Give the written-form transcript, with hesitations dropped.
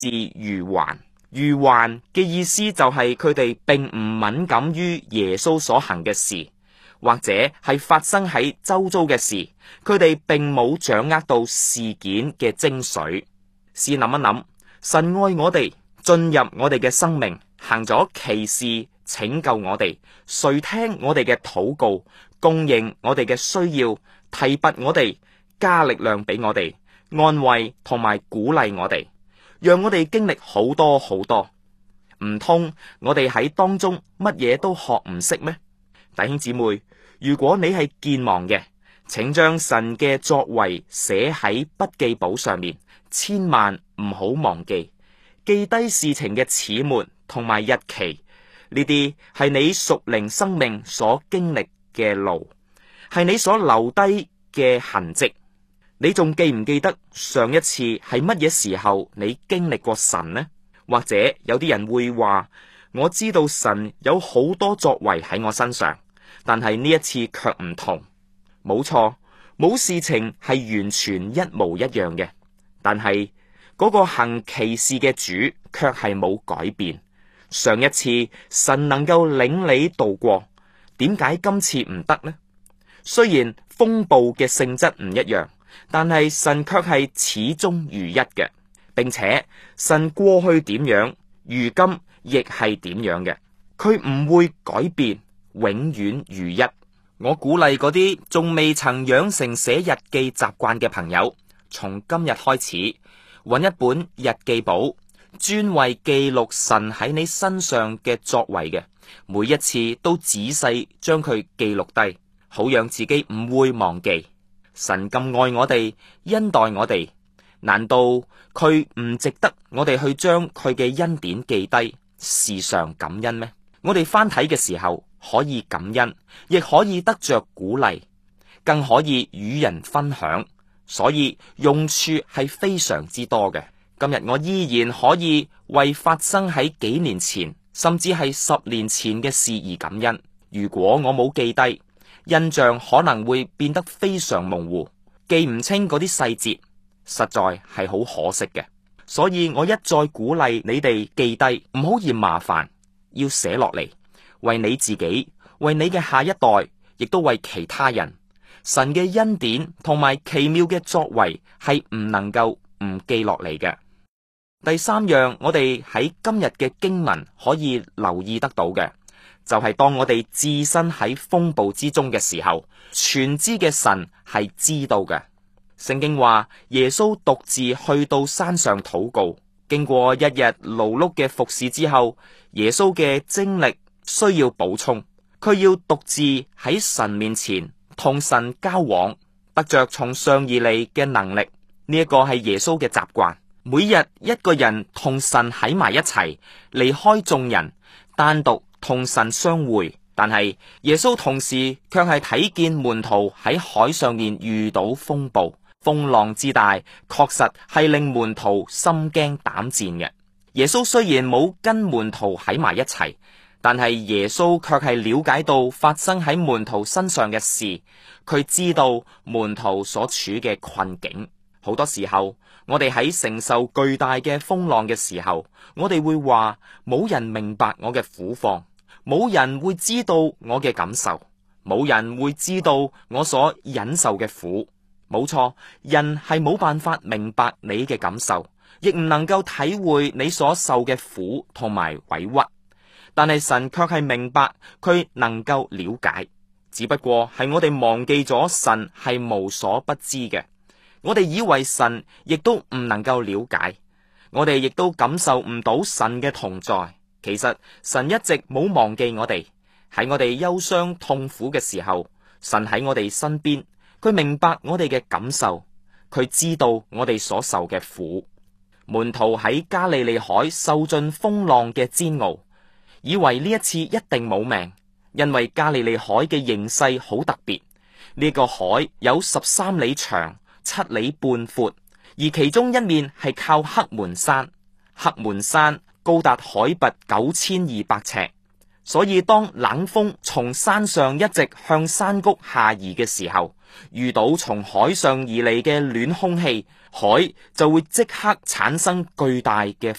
是愚頑。愚頑嘅意思就係佢哋並唔敏感於耶穌所行嘅事，或者係發生喺周遭嘅事，佢哋並冇掌握到事件嘅精髓。試諗一諗，神愛我哋，進入我哋嘅生命，行咗奇事，拯救我哋，垂聽我哋嘅禱告，供應我哋嘅需要，提拔我哋，加力量俾我哋，安慰同埋鼓勵我哋，讓我哋經歷好多好多。唔通我哋喺當中乜嘢都學唔識咩？弟兄姊妹，如果你係健忘嘅，請將神嘅作為寫喺筆記簿上面，千萬唔好忘記，記低事情嘅始末同埋日期。呢啲係你屬靈生命所經歷嘅路，係你所留低嘅痕跡。你仲記唔記得上一次係乜嘢時候你經歷過神呢？或者有啲人會話，我知道神有好多作為喺我身上，但係呢一次卻唔同。冇錯，冇事情係完全一模一樣嘅，但係嗰個行奇事嘅主卻係冇改變。上一次神能夠領你度過，點解今次唔得呢？雖然風暴嘅性質唔一樣，但係神卻係始終如一嘅，並且神過去點樣，如今亦係點樣嘅，佢唔會改變，永遠如一。我鼓勵嗰啲仲未曾養成寫日記習慣嘅朋友，從今日開始揾一本日記簿，專為記錄神喺你身上嘅作為嘅，每一次都仔細將佢記錄低，好讓自己唔會忘記。神咁愛我哋，恩待我哋，難道佢唔值得我哋去將佢嘅恩典記低，時常感恩咩？我哋翻睇嘅時候可以感恩，亦可以得着鼓勵，更可以與人分享，所以用處係非常之多嘅。今日我依然可以為發生喺幾年前，甚至係10年前嘅事而感恩。如果我冇記低，印象可能會變得非常模糊，記唔清嗰啲細節，實在係好可惜嘅。所以我一再鼓勵你哋記低，唔好嫌麻煩，要寫落嚟，為你自己，為你嘅下一代，亦都為其他人。神嘅恩典同埋奇妙嘅作為係唔能夠唔記落嚟嘅。第三樣，我哋喺今日嘅經文可以留意得到嘅，就係當我哋置身喺風暴之中嘅時候，全知嘅神係知道嘅。聖經話耶穌獨自去到山上禱告，經過一日勞碌嘅服侍之後，耶穌嘅精力需要補充，佢要獨自喺神面前同神交往，得着從上而嚟嘅能力。呢一個係耶穌嘅習慣，每日一個人同神喺埋一齊，離開眾人，單獨同神相會。但係耶穌同時卻係睇見門徒喺海上面遇到風暴，風浪之大，確實係令門徒心驚膽戰嘅。耶穌雖然冇跟門徒喺埋一齊，但係耶穌卻係了解到發生喺門徒身上嘅事，佢知道門徒所處嘅困境。好多時候，我哋喺承受巨大嘅風浪嘅時候，我哋會話冇人明白我嘅苦況，冇人會知道我嘅感受，冇人會知道我所忍受嘅苦。冇錯，人係冇辦法明白你嘅感受，亦唔能夠體會你所受嘅苦同埋委屈。但係神卻係明白，佢能夠了解，只不過係我哋忘記咗神係無所不知嘅。我哋以為神亦都唔能夠了解，我哋亦都感受唔到神嘅同在。其實神一直冇忘記我哋，喺我哋憂傷痛苦嘅時候，神喺我哋身邊，佢明白我哋嘅感受，佢知道我哋所受嘅苦。門徒喺加利利海受盡風浪嘅煎熬，以為呢一次一定冇命，因為加利利海嘅形勢好特別。呢個海有13里長，7里半闊，而其中一面係靠黑門山，黑門山高達海拔9200尺，所以當冷風從山上一直向山谷下移嘅時候，遇到從海上而嚟嘅暖空氣， 海就會即刻產生巨大嘅